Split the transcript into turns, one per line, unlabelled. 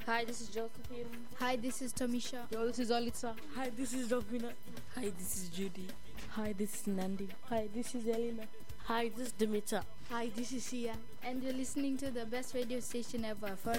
Hi, this is Josephine.
Hi, this is Tomisha.
Yo, this is Olitsa.
Hi, this is Dovina.
Hi, this is Judy.
Hi, this is Nandi.
Hi, this is Elena.
Hi, this is Dimitra.
Hi, this is Sia.
And you're listening to the best radio station ever.